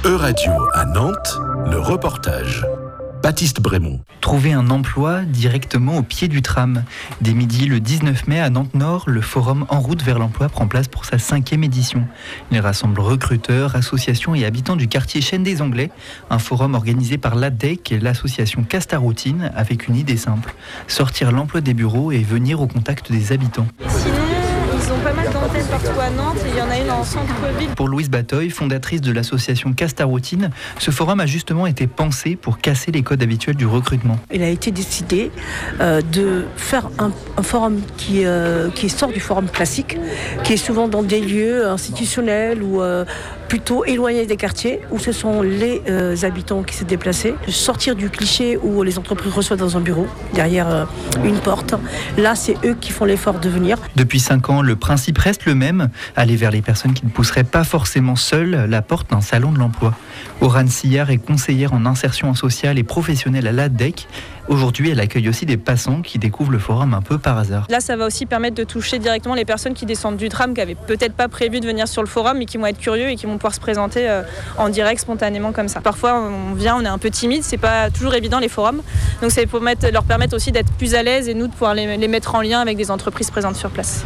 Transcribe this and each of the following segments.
Euradio à Nantes, le reportage. Baptiste Brémond. Trouver un emploi directement au pied du tram. Dès midi, le 19 mai, à Nantes-Nord, le forum En route vers l'emploi prend place pour sa 5e édition. Il rassemble recruteurs, associations et habitants du quartier Chaîne des Anglais. Un forum organisé par l'ADEC et l'association Castaroutine avec une idée simple. Sortir l'emploi des bureaux et venir au contact des habitants. Sinon, ils ont pas mal d'antennes partout à Nantes et il y en a une en centre-ville. Pour Louise Batoy, fondatrice de l'association Castaroutine, ce forum a justement été pensé pour casser les codes habituels du recrutement. Il a été décidé de faire un forum qui sort du forum classique, qui est souvent dans des lieux institutionnels ou plutôt éloignés des quartiers, où ce sont les habitants qui se déplaçaient, de sortir du cliché où les entreprises reçoivent dans un bureau, derrière une porte. Là, c'est eux qui font l'effort de venir. Depuis 5 ans, le principe reste le même, aller vers les personnes qui ne pousseraient pas forcément seules la porte d'un salon de l'emploi. Aurane Sillard est conseillère en insertion sociale et professionnelle à l'ADEC. Aujourd'hui, elle accueille aussi des passants qui découvrent le forum un peu par hasard. Là, ça va aussi permettre de toucher directement les personnes qui descendent du tram, qui n'avaient peut-être pas prévu de venir sur le forum, mais qui vont être curieux et qui vont pouvoir se présenter en direct, spontanément comme ça. Parfois, on vient, on est un peu timide, c'est pas toujours évident les forums. Donc c'est pour leur permettre aussi d'être plus à l'aise et nous de pouvoir les mettre en lien avec des entreprises présentes sur place.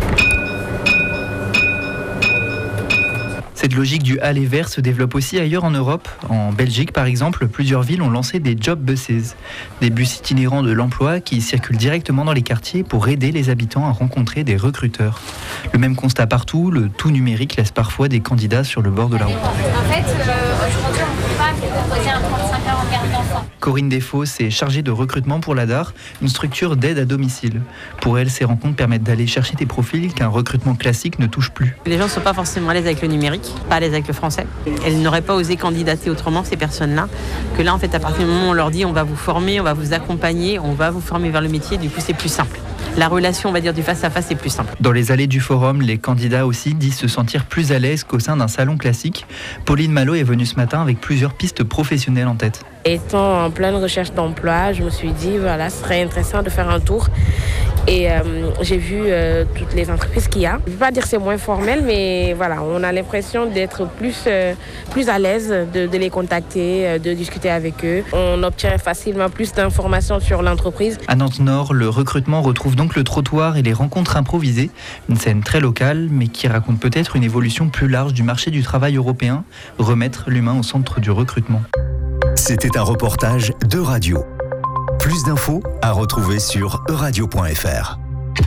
Cette logique du aller vers se développe aussi ailleurs en Europe. En Belgique, par exemple, plusieurs villes ont lancé des job buses, des bus itinérants de l'emploi qui circulent directement dans les quartiers pour aider les habitants à rencontrer des recruteurs. Le même constat partout, le tout numérique laisse parfois des candidats sur le bord de la route. En fait, aujourd'hui, on ne peut pas proposer un 35 heures en garde d'enfant. Corinne Desfosses est chargée de recrutement pour l'ADAR, une structure d'aide à domicile. Pour elle, ces rencontres permettent d'aller chercher des profils qu'un recrutement classique ne touche plus. Les gens ne sont pas forcément à l'aise avec le numérique, pas à l'aise avec le français. Elles n'auraient pas osé candidater autrement, ces personnes-là. Que là, en fait, à partir du moment où on leur dit on va vous former, on va vous accompagner, on va vous former vers le métier, du coup, c'est plus simple. La relation, on va dire, du face-à-face est plus simple. Dans les allées du forum, les candidats aussi disent se sentir plus à l'aise qu'au sein d'un salon classique. Pauline Malo est venue ce matin avec plusieurs pistes professionnelles en tête. Étant en pleine recherche d'emploi, je me suis dit, voilà, ce serait intéressant de faire un tour. Et j'ai vu toutes les entreprises qu'il y a. Je ne veux pas dire que c'est moins formel, mais voilà, on a l'impression d'être plus à l'aise de les contacter, de discuter avec eux. On obtient facilement plus d'informations sur l'entreprise. À Nantes-Nord, le recrutement retrouve donc le trottoir et les rencontres improvisées. Une scène très locale, mais qui raconte peut-être une évolution plus large du marché du travail européen, remettre l'humain au centre du recrutement. C'était un reportage d'Euradio. Plus d'infos à retrouver sur euradio.fr.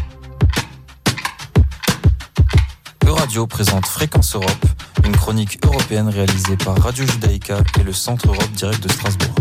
Euradio présente Fréquence Europe, une chronique européenne réalisée par Radio Judaïka et le Centre Europe Direct de Strasbourg.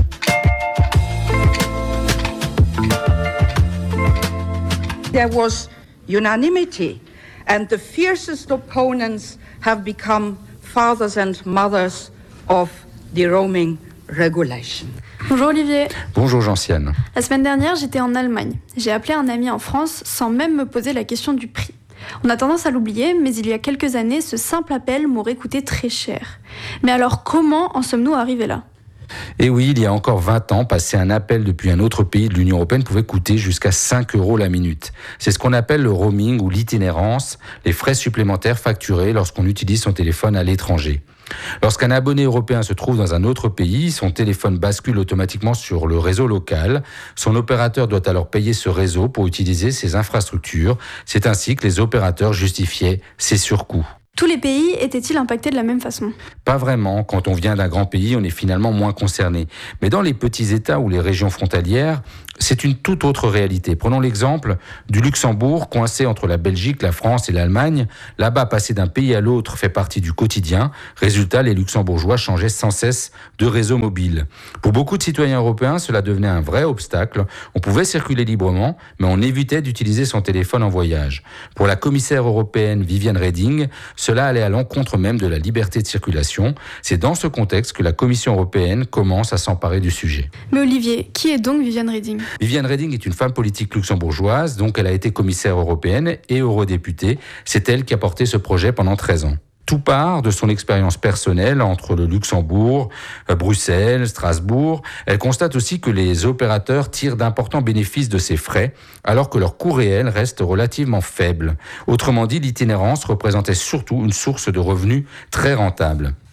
There was unanimity, and the fiercest opponents have become fathers and mothers of the roaming regulation. Bonjour Olivier. Bonjour Gentiane. La semaine dernière, j'étais en Allemagne. J'ai appelé un ami en France sans même me poser la question du prix. On a tendance à l'oublier, mais il y a quelques années, ce simple appel m'aurait coûté très cher. Mais alors, comment en sommes-nous arrivés là ? Et oui, il y a encore 20 ans, passer un appel depuis un autre pays de l'Union européenne pouvait coûter jusqu'à 5 € la minute. C'est ce qu'on appelle le roaming ou l'itinérance, les frais supplémentaires facturés lorsqu'on utilise son téléphone à l'étranger. Lorsqu'un abonné européen se trouve dans un autre pays, son téléphone bascule automatiquement sur le réseau local. Son opérateur doit alors payer ce réseau pour utiliser ses infrastructures. C'est ainsi que les opérateurs justifiaient ces surcoûts. Tous les pays étaient-ils impactés de la même façon ? Pas vraiment. Quand on vient d'un grand pays, on est finalement moins concerné. Mais dans les petits États ou les régions frontalières, c'est une toute autre réalité. Prenons l'exemple du Luxembourg, coincé entre la Belgique, la France et l'Allemagne. Là-bas, passer d'un pays à l'autre fait partie du quotidien. Résultat, les Luxembourgeois changeaient sans cesse de réseau mobile. Pour beaucoup de citoyens européens, cela devenait un vrai obstacle. On pouvait circuler librement, mais on évitait d'utiliser son téléphone en voyage. Pour la commissaire européenne Viviane Reding, cela allait à l'encontre même de la liberté de circulation. C'est dans ce contexte que la Commission européenne commence à s'emparer du sujet. Mais Olivier, qui est donc Viviane Reding ? Viviane Reding est une femme politique luxembourgeoise, donc elle a été commissaire européenne et eurodéputée. C'est elle qui a porté ce projet pendant 13 ans. Tout part de son expérience personnelle entre le Luxembourg, Bruxelles, Strasbourg. Elle constate aussi que les opérateurs tirent d'importants bénéfices de ces frais, alors que leur coût réel reste relativement faible. Autrement dit, l'itinérance représentait surtout une source de revenus très rentable.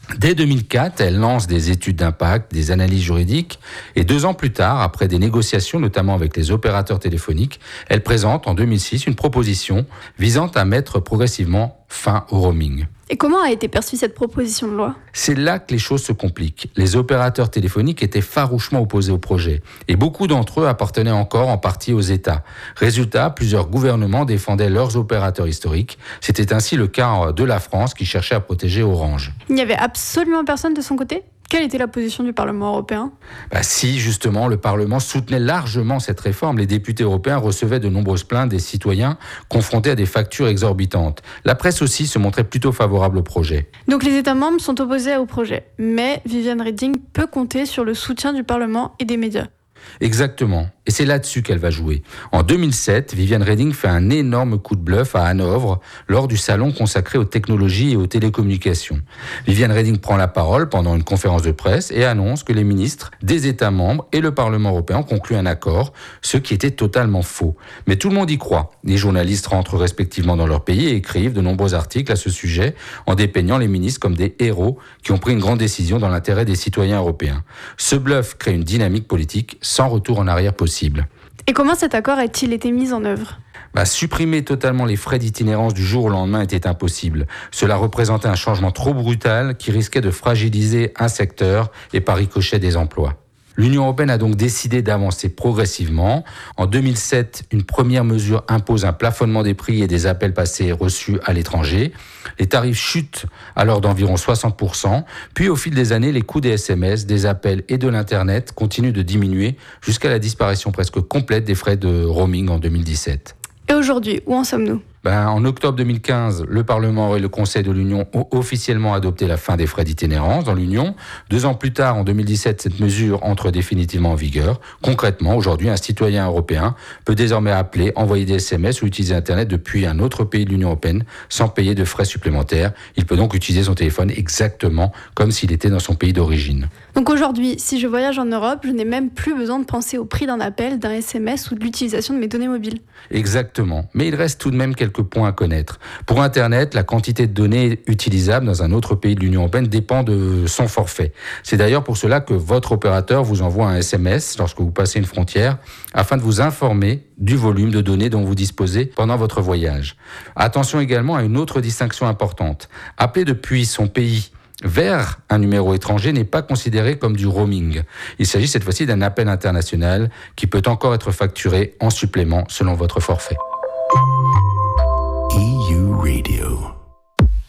Dès 2004, elle lance des études d'impact, des analyses juridiques, et 2 ans plus tard, après des négociations notamment avec les opérateurs téléphoniques, elle présente en 2006 une proposition visant à mettre progressivement fin au roaming. Et comment a été perçue cette proposition de loi ? C'est là que les choses se compliquent. Les opérateurs téléphoniques étaient farouchement opposés au projet, et beaucoup d'entre eux appartenaient encore en partie aux États. Résultat, plusieurs gouvernements défendaient leurs opérateurs historiques. C'était ainsi le cas de la France qui cherchait à protéger Orange. Il n'y avait absolument personne de son côté ? Quelle était la position du Parlement européen ? Si, justement, le Parlement soutenait largement cette réforme. Les députés européens recevaient de nombreuses plaintes des citoyens confrontés à des factures exorbitantes. La presse aussi se montrait plutôt favorable au projet. Donc les États membres sont opposés au projet, mais Viviane Reding peut compter sur le soutien du Parlement et des médias. Exactement. Et c'est là-dessus qu'elle va jouer. En 2007, Viviane Reding fait un énorme coup de bluff à Hanovre lors du salon consacré aux technologies et aux télécommunications. Viviane Reding prend la parole pendant une conférence de presse et annonce que les ministres des États membres et le Parlement européen ont conclu un accord, ce qui était totalement faux. Mais tout le monde y croit. Les journalistes rentrent respectivement dans leur pays et écrivent de nombreux articles à ce sujet en dépeignant les ministres comme des héros qui ont pris une grande décision dans l'intérêt des citoyens européens. Ce bluff crée une dynamique politique sans retour en arrière possible. Et comment cet accord a-t-il été mis en œuvre ? Supprimer totalement les frais d'itinérance du jour au lendemain était impossible. Cela représentait un changement trop brutal qui risquait de fragiliser un secteur et par ricochet des emplois. L'Union européenne a donc décidé d'avancer progressivement. En 2007, une première mesure impose un plafonnement des prix et des appels passés et reçus à l'étranger. Les tarifs chutent alors d'environ 60%. Puis au fil des années, les coûts des SMS, des appels et de l'Internet continuent de diminuer jusqu'à la disparition presque complète des frais de roaming en 2017. Et aujourd'hui, où en sommes-nous ? En octobre 2015, le Parlement et le Conseil de l'Union ont officiellement adopté la fin des frais d'itinérance dans l'Union. 2 ans plus tard, en 2017, cette mesure entre définitivement en vigueur. Concrètement, aujourd'hui, un citoyen européen peut désormais appeler, envoyer des SMS ou utiliser Internet depuis un autre pays de l'Union européenne sans payer de frais supplémentaires. Il peut donc utiliser son téléphone exactement comme s'il était dans son pays d'origine. Donc aujourd'hui, si je voyage en Europe, je n'ai même plus besoin de penser au prix d'un appel, d'un SMS ou de l'utilisation de mes données mobiles. Exactement. Mais il reste tout de même quelques points à connaître. Pour Internet, la quantité de données utilisables dans un autre pays de l'Union européenne dépend de son forfait. C'est d'ailleurs pour cela que votre opérateur vous envoie un SMS lorsque vous passez une frontière afin de vous informer du volume de données dont vous disposez pendant votre voyage. Attention également à une autre distinction importante. Appeler depuis son pays vers un numéro étranger n'est pas considéré comme du roaming. Il s'agit cette fois-ci d'un appel international qui peut encore être facturé en supplément selon votre forfait. EU Radio.